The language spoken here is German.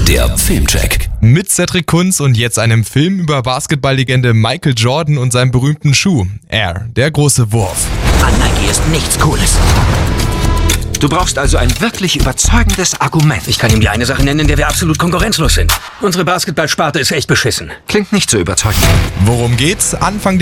Der Filmcheck. Mit Cedric Kunz und jetzt einem Film über Basketballlegende Michael Jordan und seinen berühmten Schuh, Air, der große Wurf. An Nike ist nichts Cooles. Du brauchst also ein wirklich überzeugendes Argument. Ich kann ihm die eine Sache nennen, in der wir absolut konkurrenzlos sind. Unsere Basketballsparte ist echt beschissen. Klingt nicht so überzeugend. Worum geht's? Anfang